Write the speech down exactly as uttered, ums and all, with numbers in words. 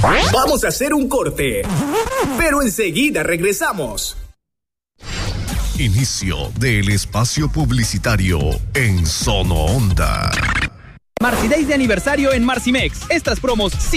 Vamos a hacer un corte, pero enseguida regresamos. Inicio del espacio publicitario en Sono Onda. Marcy Days de aniversario en Marcimex. Estas promos